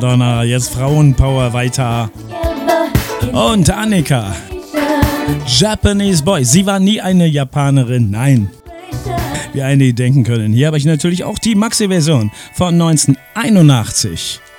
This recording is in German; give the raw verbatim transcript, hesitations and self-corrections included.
Madonna, jetzt Frauenpower weiter. Und Annika, Japanese Boy. Sie war nie eine Japanerin, nein. Wie einige denken können. Hier habe ich natürlich auch die Maxi-Version von neunzehnhunderteinundachtzig.